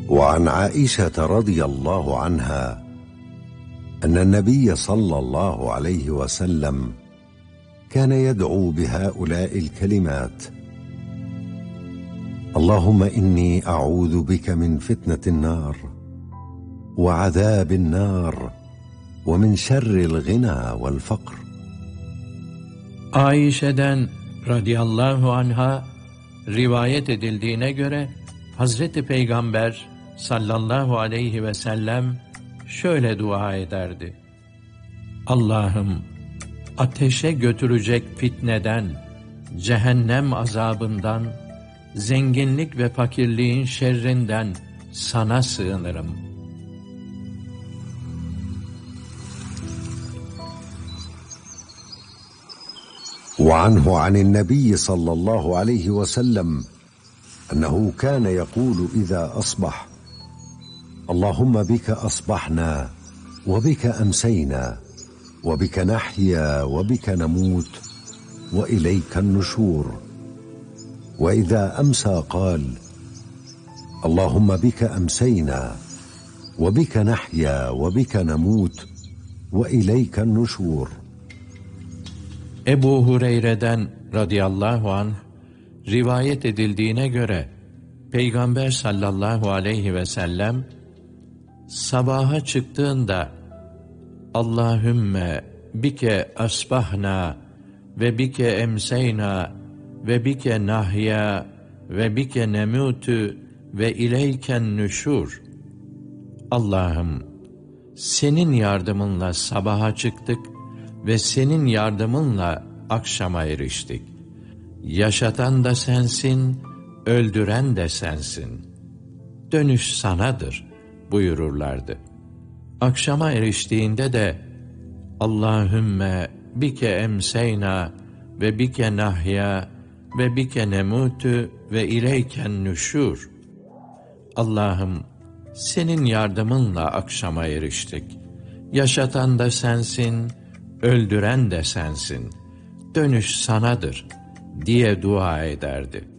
وعن عائشة رضي الله عنها أن النبي صلى الله عليه وسلم كان يدعو بهؤلاء الكلمات: اللهم إني أعوذ بك من فتنة النار وعذاب النار ومن شر الغنى والفقر. Ayşe'den radıyallahu anha rivayet edildiğine göre Hazreti Peygamber sallallahu aleyhi ve sellem şöyle dua ederdi: Allah'ım, ateşe götürecek fitneden, cehennem azabından, zenginlik ve fakirliğin şerrinden sana sığınırım. وعنه عن النبي صلى الله عليه وسلم أنه كان يقول إذا أصبح: اللهم بك أصبحنا وبك أمسينا وبك نحيا وبك نموت وإليك النشور. وإذا أمسى قال: اللهم بك أمسينا وبك نحيا وبك نموت وإليك النشور. Ebu Hureyre'den radıyallahu anh rivayet edildiğine göre Peygamber sallallahu aleyhi ve sellem sabaha çıktığında Allahümme bike asbahna ve bike emseyna ve bike nahya ve bike nemutu ve ileyken nüşur. Allah'ım, senin yardımınla sabaha çıktık ve senin yardımınla akşama eriştik. Yaşatan da sensin, öldüren de sensin. Dönüş sanadır buyururlardı. Akşama eriştiğinde de Allahümme bike emseyna ve bike nahya ve bike nemutu ve ileyken nüşur. Allah'ım, senin yardımınla akşama eriştik. Yaşatan da sensin, öldüren de sensin. Dönüş sanadır diye dua ederdi.